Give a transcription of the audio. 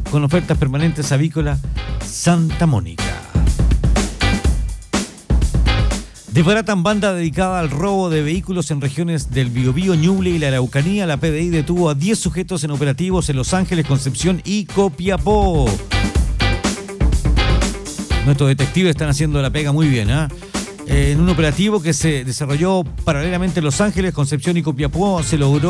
con ofertas permanentes avícola Santa Mónica. Desbaratan banda dedicada al robo de vehículos en regiones del Biobío, Ñuble y la Araucanía. La PDI detuvo a 10 sujetos en operativos en Los Ángeles, Concepción y Copiapó. Nuestros detectives están haciendo la pega muy bien, En un operativo que se desarrolló paralelamente en Los Ángeles, Concepción y Copiapó, se logró